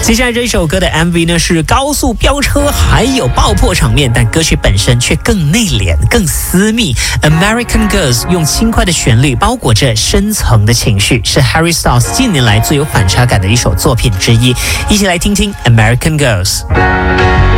接下来这一首歌的 MV 呢是高速飙车还有爆破场面，但歌曲本身却更内敛更私密。 American Girls 用轻快的旋律包裹着深层的情绪，是 Harry Styles 近年来最有反差感的一首作品之一。一起来听听 American Girls。